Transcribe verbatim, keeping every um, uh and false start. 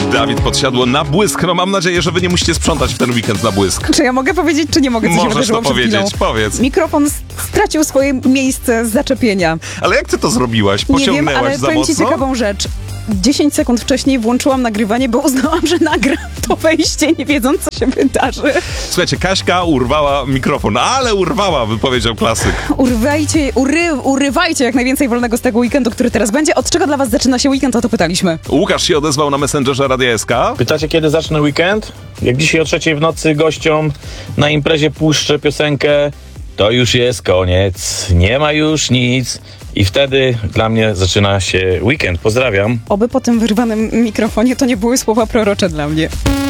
Dawid Podsiadło na błysk. No mam nadzieję, że wy nie musicie sprzątać w ten weekend na błysk. Czy ja mogę powiedzieć, czy nie mogę? Co się Możesz wydarzyło to przed powiedzieć, chwilą? powiedz. Mikrofon stracił swoje miejsce z zaczepienia. Ale jak ty to zrobiłaś? Nie wiem, Pociągnęłaś ale za powiem ci mocno? ciekawą rzecz. dziesięć sekund wcześniej włączyłam nagrywanie, bo uznałam, że nagram to wejście, nie wiedząc, co się wydarzy. Słuchajcie, Kaśka urwała mikrofon, ale urwała, wypowiedział klasyk. Urwajcie, ury, urywajcie jak najwięcej wolnego z tego weekendu, który teraz będzie. Od czego dla was zaczyna się weekend, o to pytaliśmy. Łukasz się odezwał na Messengerze Radia S K. Pytacie, kiedy zacznę weekend? Jak dzisiaj o trzeciej w nocy gościom na imprezie puszczę piosenkę, to już jest koniec, nie ma już nic i wtedy dla mnie zaczyna się weekend. Pozdrawiam. Oby po tym wyrwanym mikrofonie to nie były słowa prorocze dla mnie.